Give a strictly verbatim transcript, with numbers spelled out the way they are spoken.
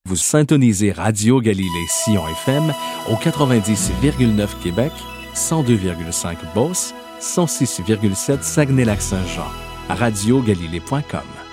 Vous syntonisez Radio Galilée Sion F M au quatre-vingt-dix virgule neuf Québec, cent deux virgule cinq Beauce, cent six virgule sept Saguenay-Lac-Saint-Jean. radio galilée point com